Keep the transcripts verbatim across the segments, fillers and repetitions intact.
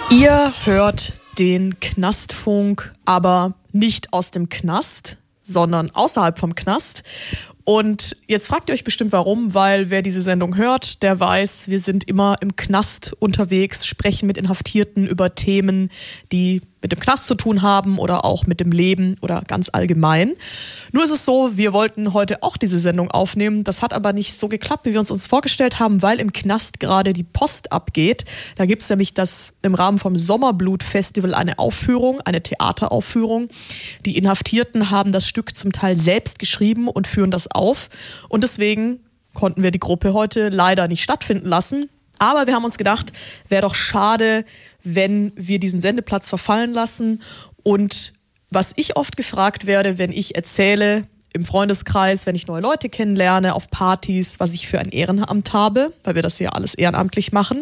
Ihr hört den Knastfunk, aber nicht aus dem Knast, sondern außerhalb vom Knast. Und jetzt fragt ihr euch bestimmt warum, weil wer diese Sendung hört, der weiß, wir sind immer im Knast unterwegs, sprechen mit Inhaftierten über Themen, die mit dem Knast zu tun haben oder auch mit dem Leben oder ganz allgemein. Nur ist es so, wir wollten heute auch diese Sendung aufnehmen. Das hat aber nicht so geklappt, wie wir uns uns vorgestellt haben, weil im Knast gerade die Post abgeht. Da gibt es nämlich das im Rahmen vom Sommerblut-Festival eine Aufführung, eine Theateraufführung. Die Inhaftierten haben das Stück zum Teil selbst geschrieben und führen das auf. Und deswegen konnten wir die Gruppe heute leider nicht stattfinden lassen. Aber wir haben uns gedacht, wäre doch schade, wenn wir diesen Sendeplatz verfallen lassen. Und was ich oft gefragt werde, wenn ich erzähle im Freundeskreis, wenn ich neue Leute kennenlerne, auf Partys, was ich für ein Ehrenamt habe, weil wir das ja alles ehrenamtlich machen,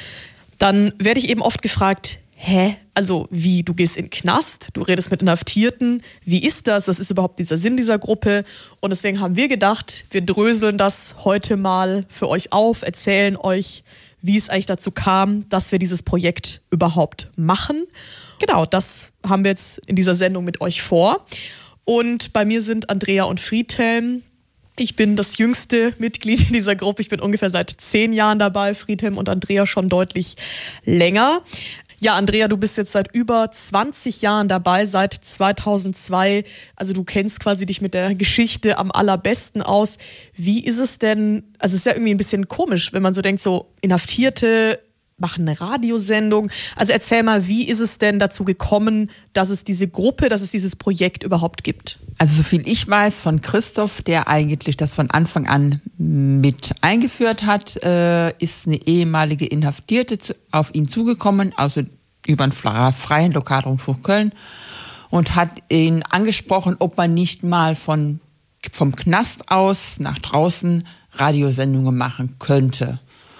dann werde ich eben oft gefragt, hä? Also wie, du gehst in den Knast, du redest mit Inhaftierten, wie ist das? Was ist überhaupt dieser Sinn dieser Gruppe? Und deswegen haben wir gedacht, wir dröseln das heute mal für euch auf, erzählen euch, wie es eigentlich dazu kam, dass wir dieses Projekt überhaupt machen. Genau, das haben wir jetzt in dieser Sendung mit euch vor. Und bei mir sind Andrea und Friedhelm. Ich bin das jüngste Mitglied in dieser Gruppe. Ich bin ungefähr seit zehn Jahren dabei, Friedhelm und Andrea schon deutlich länger. Ja, Andrea, du bist jetzt seit über zwanzig Jahren dabei, seit zweitausendzwei. Also du kennst quasi dich mit der Geschichte am allerbesten aus. Wie ist es denn, also es ist ja irgendwie ein bisschen komisch, wenn man so denkt, so Inhaftierte machen eine Radiosendung. Also erzähl mal, wie ist es denn dazu gekommen, dass es diese Gruppe, dass es dieses Projekt überhaupt gibt? Also so viel ich weiß von Christoph, der eigentlich das von Anfang an mit eingeführt hat, äh, ist eine ehemalige Inhaftierte zu, auf ihn zugekommen, also über einen freien Lokalrundfunk Köln, und hat ihn angesprochen, ob man nicht mal von, vom Knast aus nach draußen Radiosendungen machen könnte.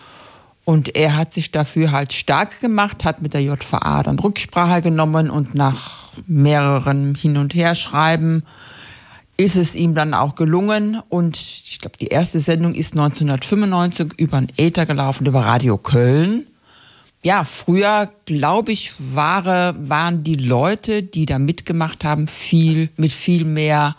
Und er hat sich dafür halt stark gemacht, hat mit der J V A dann Rücksprache genommen und nach mehreren Hin- und Herschreiben ist es ihm dann auch gelungen. Und ich glaube, die erste Sendung ist neunzehnhundertfünfundneunzig über den Äther gelaufen, über Radio Köln. Ja, früher, glaube ich, war, waren die Leute, die da mitgemacht haben, viel mit viel mehr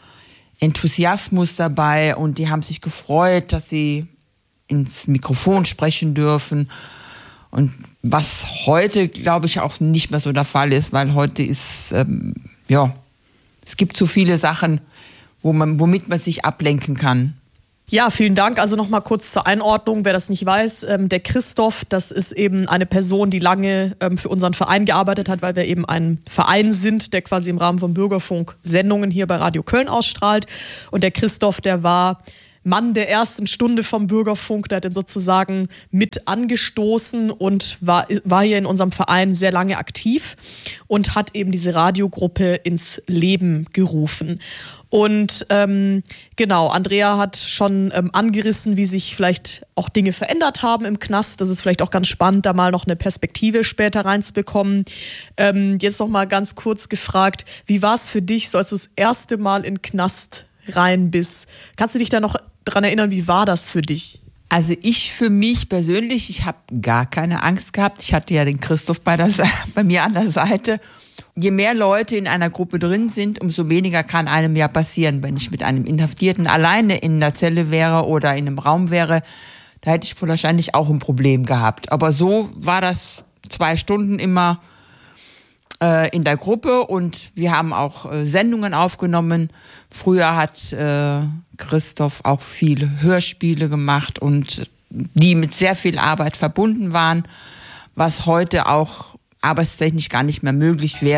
Enthusiasmus dabei. Und die haben sich gefreut, dass sie ins Mikrofon sprechen dürfen. Und was heute, glaube ich, auch nicht mehr so der Fall ist, weil heute ist, ähm, ja, es gibt so viele Sachen, wo man, womit man sich ablenken kann. Ja, vielen Dank. Also nochmal kurz zur Einordnung, wer das nicht weiß. Ähm, der Christoph, das ist eben eine Person, die lange ähm, für unseren Verein gearbeitet hat, weil wir eben ein Verein sind, der quasi im Rahmen von Bürgerfunk Sendungen hier bei Radio Köln ausstrahlt. Und der Christoph, der war Mann der ersten Stunde vom Bürgerfunk, der hat den sozusagen mit angestoßen und war, war hier in unserem Verein sehr lange aktiv und hat eben diese Radiogruppe ins Leben gerufen. Und ähm, genau, Andrea hat schon ähm, angerissen, wie sich vielleicht auch Dinge verändert haben im Knast. Das ist vielleicht auch ganz spannend, da mal noch eine Perspektive später reinzubekommen. Ähm, jetzt noch mal ganz kurz gefragt, wie war es für dich, so als du das erste Mal in den Knast rein bist? Kannst du dich da noch dran erinnern, wie war das für dich? Also ich für mich persönlich, ich habe gar keine Angst gehabt. Ich hatte ja den Christoph bei, der, bei mir an der Seite. Je mehr Leute in einer Gruppe drin sind, umso weniger kann einem ja passieren. Wenn ich mit einem Inhaftierten alleine in der Zelle wäre oder in einem Raum wäre, da hätte ich wahrscheinlich auch ein Problem gehabt. Aber so war das zwei Stunden immer äh, in der Gruppe und wir haben auch äh, Sendungen aufgenommen. Früher hat äh, Christoph auch viele Hörspiele gemacht und die mit sehr viel Arbeit verbunden waren, was heute auch arbeitstechnisch gar nicht mehr möglich wäre.